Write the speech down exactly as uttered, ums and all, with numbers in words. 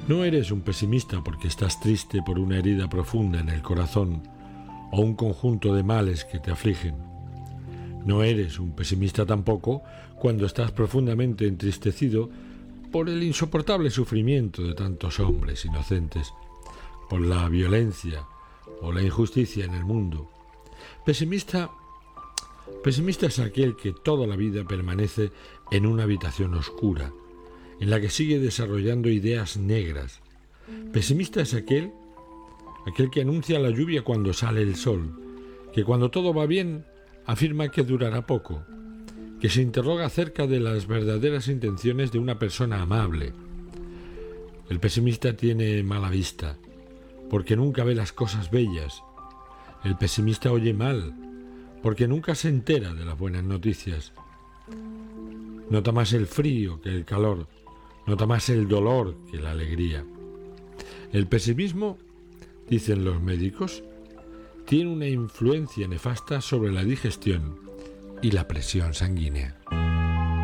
No eres un pesimista porque estás triste por una herida profunda en el corazón o un conjunto de males que te afligen. No eres un pesimista tampoco cuando estás profundamente entristecido por el insoportable sufrimiento de tantos hombres inocentes, por la violencia o la injusticia en el mundo. Pesimista, pesimista es aquel que toda la vida permanece en una habitación oscura, en la que sigue desarrollando ideas negras. Pesimista es aquel, aquel que anuncia la lluvia cuando sale el sol, que cuando todo va bien afirma que durará poco, que se interroga acerca de las verdaderas intenciones de una persona amable. El pesimista tiene mala vista, porque nunca ve las cosas bellas. El pesimista oye mal, porque nunca se entera de las buenas noticias. Nota más el frío que el calor, nota más el dolor que la alegría. El pesimismo, dicen los médicos, tiene una influencia nefasta sobre la digestión y la presión sanguínea.